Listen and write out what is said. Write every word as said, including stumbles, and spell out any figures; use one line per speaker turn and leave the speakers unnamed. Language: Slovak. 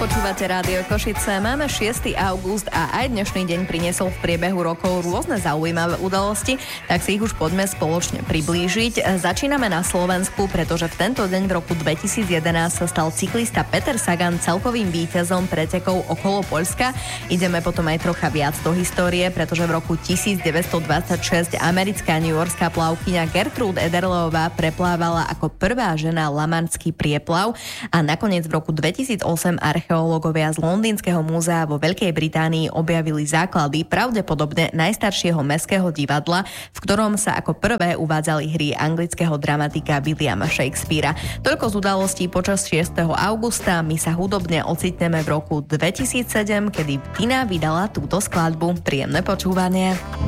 Počúvate Rádio Košice. Máme šiesteho augusta a aj dnešný deň priniesol v priebehu rokov rôzne zaujímavé udalosti, tak si ich už poďme spoločne priblížiť. Začíname na Slovensku, pretože v tento deň v roku dvetisícjedenásť sa stal cyklista Peter Sagan celkovým víťazom pretekov okolo Poľska. Ideme potom aj trocha viac do histórie, pretože v roku devätnásťstodvadsaťšesť americká newyorská plavkyňa Gertrude Ederleová preplávala ako prvá žena lamanský prieplav a nakoniec v roku dvetisícosem archeológovia z Londýnskeho múzea vo Veľkej Británii objavili základy pravdepodobne najstaršieho mestského divadla, v ktorom sa ako prvé uvádzali hry anglického dramatika Williama Shakespearea. Toľko z udalostí počas šiesteho augusta. My sa hudobne ocitneme v roku dvetisícsedem, kedy Tina vydala túto skladbu. Príjemné počúvanie.